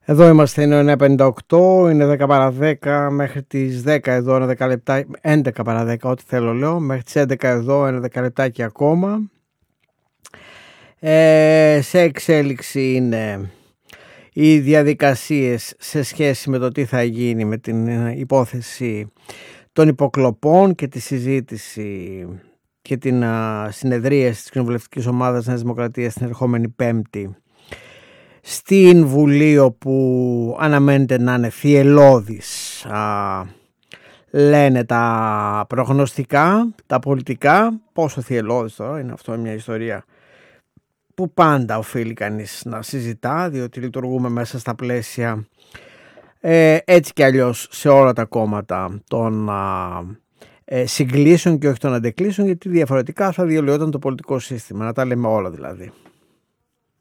Εδώ είμαστε, είναι 9.58, είναι 10 παρά 10, μέχρι τις 10 εδώ είναι 10 λεπτά, 11 παρά 10, ό,τι θέλω λέω, μέχρι τις 11 εδώ είναι 10 λεπτάκι ακόμα. Σε εξέλιξη είναι οι διαδικασίες σε σχέση με το τι θα γίνει με την υπόθεση των υποκλοπών και τη συζήτηση και την συνεδρίαση της κοινοβουλευτικής ομάδας Νέας Δημοκρατίας την ερχόμενη Πέμπτη στην Βουλή, όπου αναμένεται να είναι θυελλώδης, λένε τα προγνωστικά, τα πολιτικά. Πόσο θυελλώδης τώρα είναι αυτό, μια ιστορία που πάντα οφείλει κανείς να συζητά, διότι λειτουργούμε μέσα στα πλαίσια έτσι κι αλλιώς σε όλα τα κόμματα των συγκλήσεων και όχι των αντεκλήσεων, γιατί διαφορετικά θα διαλυόταν το πολιτικό σύστημα, να τα λέμε όλα δηλαδή.